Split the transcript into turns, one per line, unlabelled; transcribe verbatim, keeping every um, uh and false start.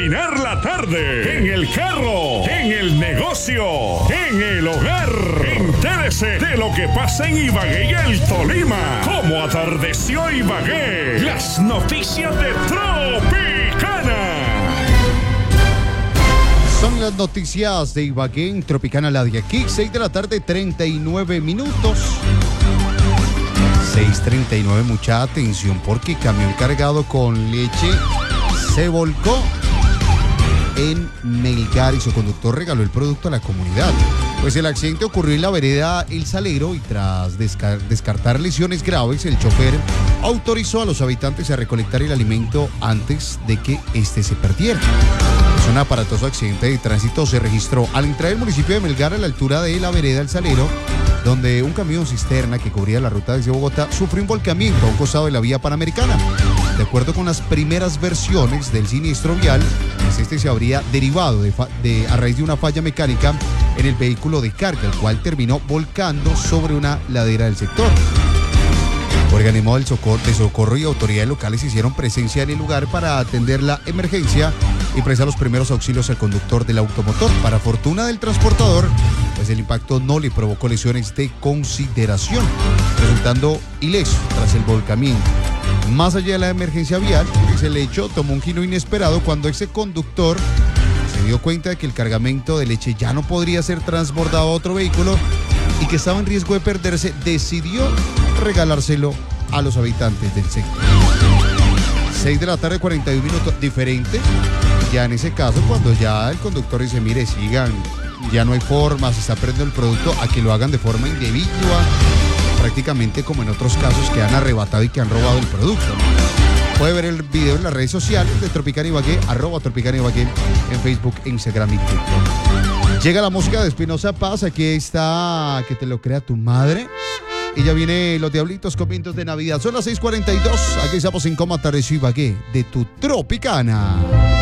iluminar la tarde, en el carro, en el negocio, en el hogar. Entérese de lo que pasa en Ibagué y el Tolima. Cómo atardeció Ibagué. Las noticias de Tropicana.
Son las noticias de Ibagué en Tropicana la de aquí, seis de la tarde, treinta y nueve minutos. seis treinta y nueve, mucha atención porque camión cargado con leche se volcó en Melgar y su conductor regaló el producto a la comunidad. Pues el accidente ocurrió en la vereda El Salero y tras desca- descartar lesiones graves, el chofer autorizó a los habitantes a recolectar el alimento antes de que este se perdiera. Pues un aparatoso accidente de tránsito se registró al entrar el municipio de Melgar a la altura de la vereda El Salero, donde un camión cisterna que cubría la ruta desde Bogotá sufrió un volcamiento a un costado de la vía panamericana. De acuerdo con las primeras versiones del siniestro vial, pues este se habría derivado de, fa- de a raíz de una falla mecánica en el vehículo de carga, el cual terminó volcando sobre una ladera del sector. Organismo del socorro, de socorro y autoridades locales hicieron presencia en el lugar para atender la emergencia y prestar los primeros auxilios al conductor del automotor. Para fortuna del transportador, pues el impacto no le provocó lesiones de consideración, resultando ileso tras el volcamiento. Más allá de la emergencia vial, pues el hecho tomó un giro inesperado cuando ese conductor se dio cuenta de que el cargamento de leche ya no podría ser transbordado a otro vehículo y que estaba en riesgo de perderse. Decidió regalárselo a los habitantes del sector. seis de la tarde, cuarenta y un minutos. Diferente, ya en ese caso, cuando ya el conductor dice, mire, sigan, ya no hay forma, se está perdiendo el producto, a que lo hagan de forma indebida, prácticamente como en otros casos que han arrebatado y que han robado el producto, ¿no? Puede ver el video en las redes sociales de Tropicana Ibagué, arroba Tropicana Ibagué, en Facebook, Instagram y TikTok. Llega la música de Espinosa Paz, aquí está Que te lo crea tu madre. Y ya viene Los Diablitos con vientos de Navidad. Son las seis cuarenta y dos, aquí estamos en Cómo atardeció Ibagué, de tu Tropicana.